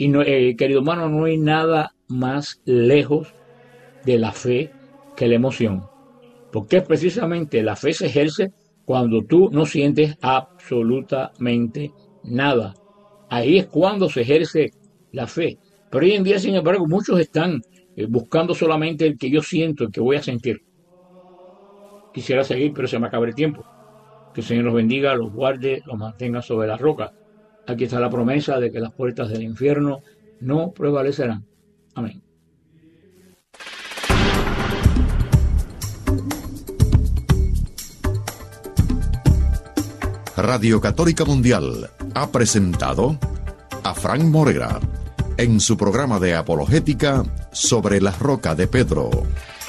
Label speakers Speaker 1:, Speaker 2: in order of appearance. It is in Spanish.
Speaker 1: Y no, querido hermano, no hay nada más lejos de la fe que la emoción. Porque precisamente la fe se ejerce cuando tú no sientes absolutamente nada. Ahí es cuando se ejerce la fe. Pero hoy en día, sin embargo, muchos están buscando solamente el que yo siento, el que voy a sentir. Quisiera seguir, pero se me acaba el tiempo. Que el Señor los bendiga, los guarde, los mantenga sobre la roca. Aquí está la promesa de que las puertas del infierno no prevalecerán. Amén.
Speaker 2: Radio Católica Mundial ha presentado a Frank Morera en su programa de apologética sobre la roca de Pedro.